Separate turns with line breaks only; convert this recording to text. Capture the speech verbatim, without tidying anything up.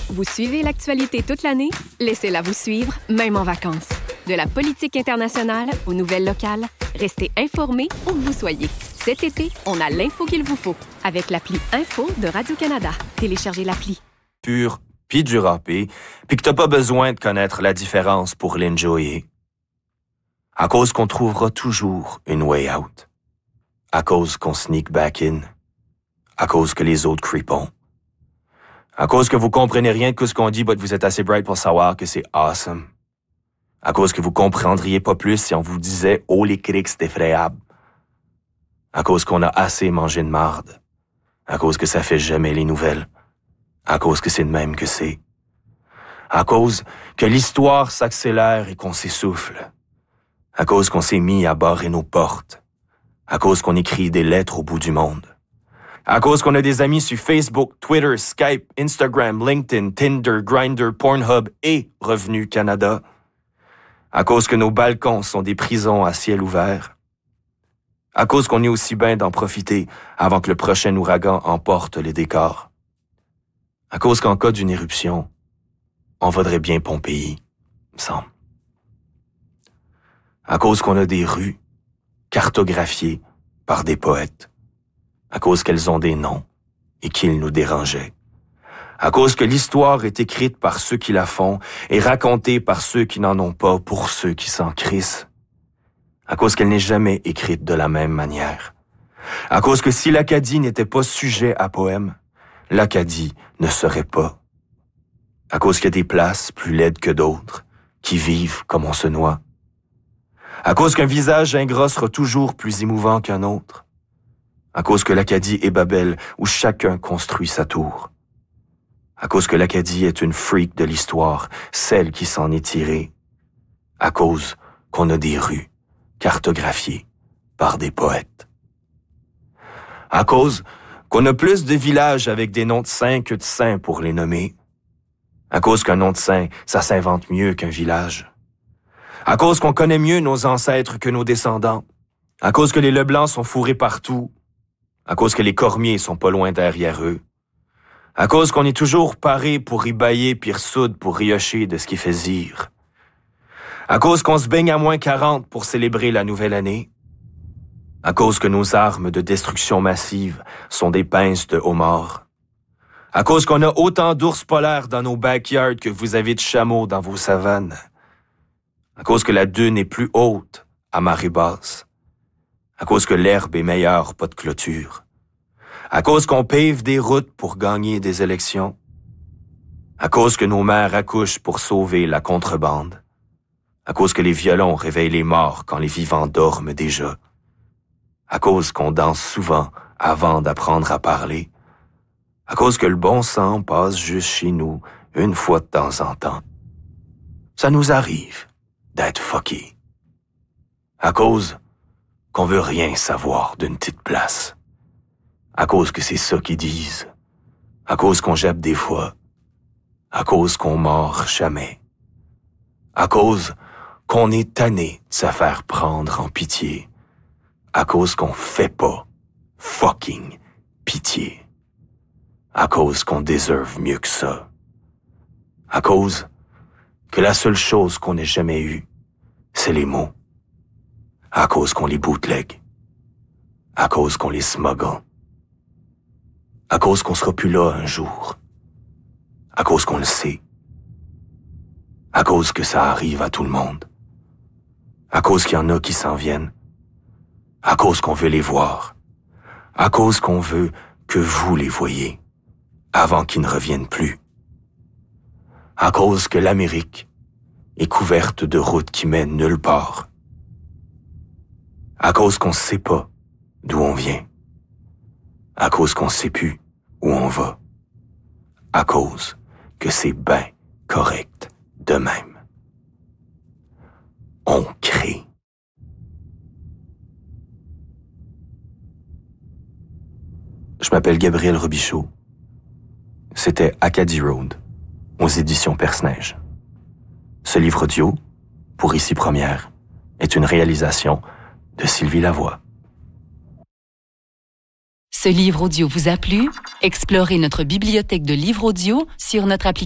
Vous suivez l'actualité toute l'année? Laissez-la vous suivre, même en vacances. De la politique internationale aux nouvelles locales, restez informés où que vous soyez. Cet été, on a l'info qu'il vous faut avec l'appli Info de Radio-Canada. Téléchargez l'appli.
Pur, puis du râpé, puis que t'as pas besoin de connaître la différence pour l'enjoyer. À cause qu'on trouvera toujours une way out. À cause qu'on sneak back in. À cause que les autres creepons. À cause que vous comprenez rien de tout ce qu'on dit, but vous êtes assez bright pour savoir que c'est awesome. À cause que vous comprendriez pas plus si on vous disait « Oh, les crics, c'est effrayable ». À cause qu'on a assez mangé de marde. À cause que ça fait jamais les nouvelles. À cause que c'est de même que c'est. À cause que l'histoire s'accélère et qu'on s'essouffle. À cause qu'on s'est mis à barrer nos portes. À cause qu'on écrit des lettres au bout du monde. À cause qu'on a des amis sur Facebook, Twitter, Skype, Instagram, LinkedIn, Tinder, Grindr, Pornhub et Revenu Canada. À cause que nos balcons sont des prisons à ciel ouvert. À cause qu'on est aussi bien d'en profiter avant que le prochain ouragan emporte les décors. À cause qu'en cas d'une éruption, on vaudrait bien Pompéi, me semble. À cause qu'on a des rues cartographiées par des poètes. À cause qu'elles ont des noms et qu'ils nous dérangeaient. À cause que l'histoire est écrite par ceux qui la font et racontée par ceux qui n'en ont pas pour ceux qui s'en crissent. À cause qu'elle n'est jamais écrite de la même manière. À cause que si l'Acadie n'était pas sujet à poème, l'Acadie ne serait pas. À cause qu'il y a des places plus laides que d'autres, qui vivent comme on se noie. À cause qu'un visage ingrat sera toujours plus émouvant qu'un autre. À cause que l'Acadie est Babel, où chacun construit sa tour. À cause que l'Acadie est une freak de l'histoire, celle qui s'en est tirée. À cause qu'on a des rues cartographiées par des poètes. À cause qu'on a plus de villages avec des noms de saints que de saints pour les nommer. À cause qu'un nom de saint, ça s'invente mieux qu'un village. À cause qu'on connaît mieux nos ancêtres que nos descendants. À cause que les Leblancs sont fourrés partout. À cause que les Cormiers sont pas loin derrière eux. À cause qu'on est toujours paré pour y bailler puis ressoude pour riocher de ce qui fait zire. À cause qu'on se baigne à moins quarante pour célébrer la nouvelle année. À cause que nos armes de destruction massive sont des pinces de homards. À cause qu'on a autant d'ours polaires dans nos backyards que vous avez de chameaux dans vos savanes. À cause que la dune est plus haute à marée basse. À cause que l'herbe est meilleure, pas de clôture. À cause qu'on pave des routes pour gagner des élections. À cause que nos mères accouchent pour sauver la contrebande. À cause que les violons réveillent les morts quand les vivants dorment déjà. À cause qu'on danse souvent avant d'apprendre à parler. À cause que le bon sang passe juste chez nous une fois de temps en temps. Ça nous arrive d'être fuckés. À cause qu'on veut rien savoir d'une petite place. À cause que c'est ça qu'ils disent. À cause qu'on jappe des fois. À cause qu'on mord jamais. À cause qu'on est tanné de se faire prendre en pitié. À cause qu'on fait pas fucking pitié. À cause qu'on déserve mieux que ça. À cause que la seule chose qu'on ait jamais eue, c'est les mots. À cause qu'on les bootleg. À cause qu'on les smuggle. À cause qu'on sera plus là un jour. À cause qu'on le sait. À cause que ça arrive à tout le monde. À cause qu'il y en a qui s'en viennent. À cause qu'on veut les voir. À cause qu'on veut que vous les voyez. Avant qu'ils ne reviennent plus. À cause que l'Amérique est couverte de routes qui mènent nulle part. À cause qu'on sait pas d'où on vient. À cause qu'on sait plus où on va. À cause que c'est ben correct de même. On crée. Je m'appelle Gabriel Robichaud. C'était Acadie Road, aux éditions Perce-Neige. Ce livre audio, pour Ici Première, est une réalisation de Sylvie Lavoie.
Ce livre audio vous a plu? Explorez notre bibliothèque de livres audio sur notre application.